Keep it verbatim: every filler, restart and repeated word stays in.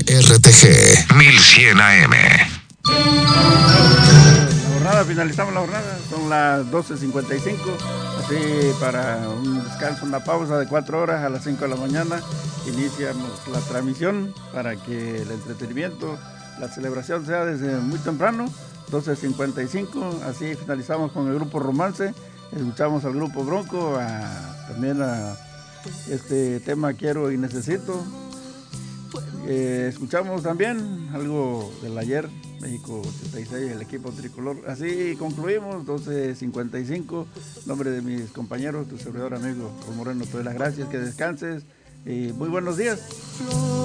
R T G mil cien A M. La jornada, finalizamos la jornada, son las doce cincuenta y cinco, así para un descanso, una pausa de cuatro horas a las cinco de la mañana, iniciamos la transmisión para que el entretenimiento, la celebración sea desde muy temprano, doce cincuenta y cinco, así finalizamos con el grupo Romance, escuchamos al grupo Bronco, a, también a este tema Quiero y Necesito. Eh, escuchamos también algo del ayer, México ochenta y seis, el equipo tricolor. Así concluimos, doce cincuenta y cinco. En nombre de mis compañeros, tu servidor amigo Juan Moreno, te doy las gracias, que descanses y muy buenos días.